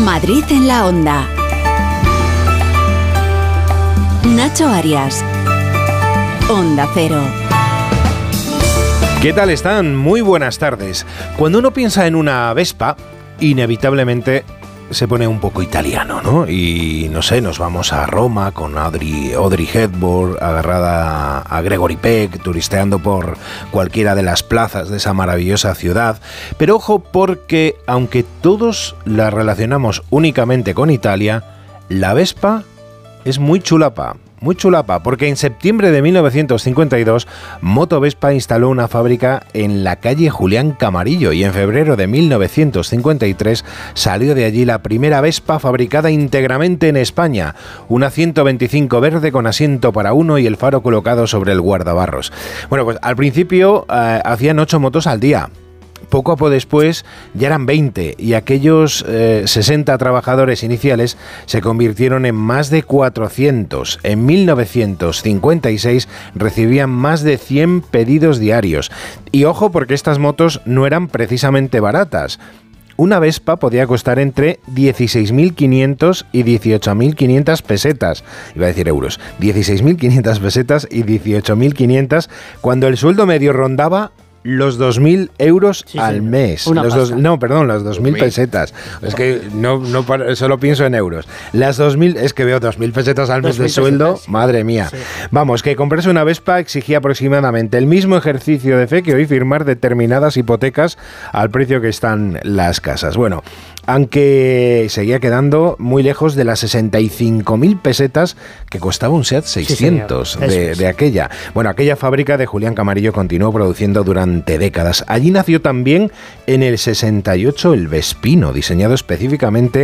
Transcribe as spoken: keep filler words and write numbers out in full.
Madrid en la Onda. Nacho Arias. Onda Cero. ¿Qué tal están? Muy buenas tardes. Cuando uno piensa en una Vespa, inevitablemente se pone un poco italiano, ¿no? Y no sé, nos vamos a Roma con Audrey, Audrey Hepburn agarrada a Gregory Peck, turisteando por cualquiera de las plazas de esa maravillosa ciudad. Pero ojo, porque aunque todos la relacionamos únicamente con Italia, la Vespa es muy chulapa. Muy chulapa, porque en septiembre de mil novecientos cincuenta y dos Moto Vespa instaló una fábrica en la calle Julián Camarillo y en febrero de mil novecientos cincuenta y tres salió de allí la primera Vespa fabricada íntegramente en España, una ciento veinticinco verde con asiento para uno y el faro colocado sobre el guardabarros. Bueno, pues al principio eh, hacían ocho motos al día. Poco a poco después ya eran veinte y aquellos eh, sesenta trabajadores iniciales se convirtieron en más de cuatrocientos. En mil novecientos cincuenta y seis recibían más de cien pedidos diarios. Y ojo, porque estas motos no eran precisamente baratas. Una Vespa podía costar entre dieciséis mil quinientos y dieciocho mil quinientas pesetas. Iba a decir euros. dieciséis mil quinientas pesetas y dieciocho mil quinientas cuando el sueldo medio rondaba los dos mil euros sí, al mes. Los dos, no, perdón, las dos mil pesetas. Es que no, no solo pienso en euros. Las dos mil, es que veo dos mil pesetas al mes de sueldo. Pesetas, sí. Madre mía. Sí. Vamos, que comprarse una Vespa exigía aproximadamente el mismo ejercicio de fe que hoy firmar determinadas hipotecas al precio que están las casas. Bueno, aunque seguía quedando muy lejos de las sesenta y cinco mil pesetas que costaba un SEAT seiscientos sí, de, de aquella. Bueno, aquella fábrica de Julián Camarillo continuó produciendo durante décadas. Allí nació también en el sesenta y ocho el Vespino, diseñado específicamente